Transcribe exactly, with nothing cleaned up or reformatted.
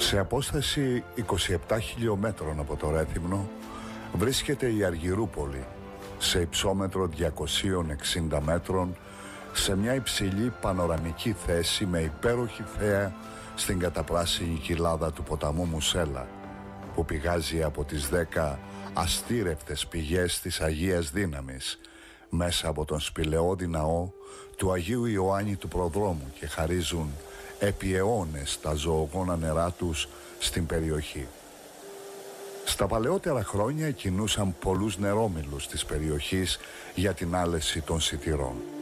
Σε απόσταση είκοσι επτά χιλιόμετρων από το Ρέθυμνο βρίσκεται η Αργυρούπολη, σε υψόμετρο διακόσια εξήντα μέτρων, σε μια υψηλή πανοραμική θέση με υπέροχη θέα στην καταπράσινη κοιλάδα του ποταμού Μουσέλα, που πηγάζει από τις δέκα αστήρευτες πηγές της Αγίας Δύναμης μέσα από τον σπηλαιώδη ναό του Αγίου Ιωάννη του Προδρόμου και χαρίζουν επί αιώνες τα ζωογόνα νερά τους στην περιοχή. Στα παλαιότερα χρόνια κινούσαν πολλούς νερόμυλους της περιοχής για την άλεση των σιτηρών.